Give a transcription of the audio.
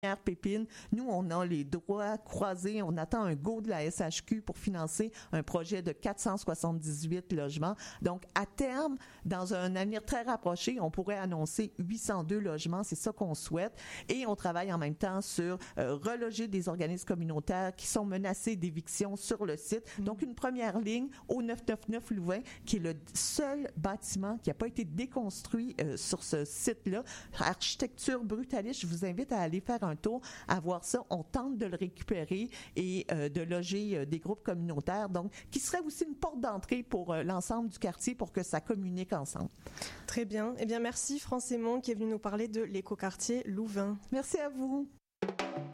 Pépine. Nous, on a les droits croisés. On attend un go de la SHQ pour financer un projet de 478 logements. Donc, à terme, dans un avenir très rapproché, on pourrait annoncer 802 logements. C'est ça qu'on souhaite. Et on travaille en même temps sur reloger des organismes communautaires qui sont menacés d'éviction sur le site. Donc, une première ligne au 999 Louvain, qui est le seul bâtiment qui n'a pas été déconstruit sur ce site-là. Architecture brutaliste, je vous invite à aller faire un tour, à voir ça. On tente de le récupérer et de loger des groupes communautaires, donc qui serait aussi une porte d'entrée pour l'ensemble du quartier pour que ça communique ensemble. Très bien. Eh bien, merci France Aymon qui est venu nous parler de l'écoquartier Louvain. Merci à vous.